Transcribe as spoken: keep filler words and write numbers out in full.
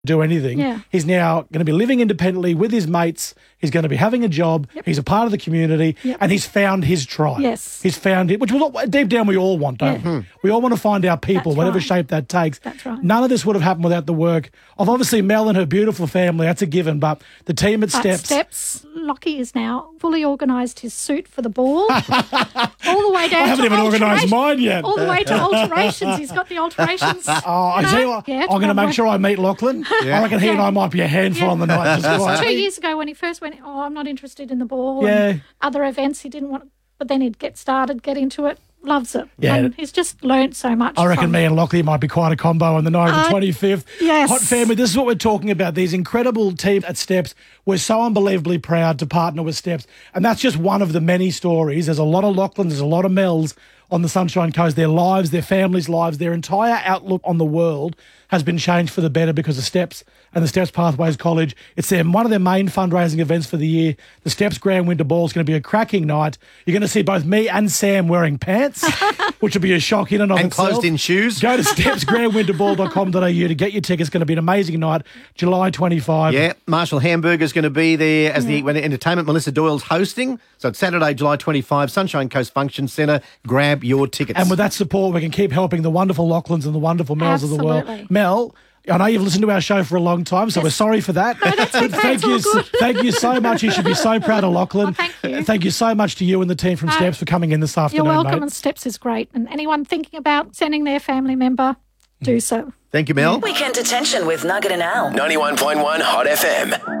do anything. Yeah. He's now going to be living independently with his mates. He's going to be having a job. Yep. He's a part of the community, Yep. and he's found his tribe. Yes. He's found it, which was what, deep down we all want, don't Yeah. we? We all want to find our people, That's whatever right. shape that takes. That's right. None of this would have happened without the work of obviously Mel and her beautiful family. That's a given, but the team at But Steps. Steps, Lockie is now fully organised his suit for the ball. all the way down I haven't to even organised alteration- mine yet. All the way to alterations. He's got the alterations. Oh, I you tell you know? what, Yeah, I'm going to tomorrow make sure I meet Lachlan. I reckon he and Yeah. I might be a handful Yeah. on the night. Just Two quietly. years ago when he first went, oh, I'm not interested in the ball. Yeah. And other events he didn't want, but then he'd get started, get into it, loves it. Yeah. And he's just learnt so much. I reckon from me and Lockley might be quite a combo on the night of the Uh, twenty-fifth. yes. Hot family, this is what we're talking about. These incredible teams at Steps. We're so unbelievably proud to partner with Steps. And that's just one of the many stories. There's a lot of Lachlan, there's a lot of Mels on the Sunshine Coast. Their lives, their families' lives, their entire outlook on the world has been changed for the better because of Steps and the Steps Pathways College. It's their, one of their main fundraising events for the year. The Steps Grand Winter Ball is going to be a cracking night. You're going to see both me and Sam wearing pants, which will be a shock in and of And itself. closed-in shoes. Go to steps grand winter ball dot com dot a u to get your tickets. It's going to be an amazing night, July twenty-fifth. Yeah, Marshall Hamburger's going to be there as the when entertainment. Melissa Doyle's hosting. So it's Saturday, July twenty-fifth, Sunshine Coast Function Centre. Grab your tickets. And with that support, we can keep helping the wonderful Lachlans and the wonderful Mels of the world. Absolutely. Mel, I know you've listened to our show for a long time, so we're sorry for that. No, that's okay. thank It's you, all good. thank you so much. You should be so proud of Lachlan. Oh, thank you. Thank you so much to you and the team from No, Steps for coming in this You're afternoon, welcome, mate. and Steps is great. And anyone thinking about sending their family member, do so. Thank you, Mel. Weekend Detention with Nugget and Al. ninety-one point one Hot F M.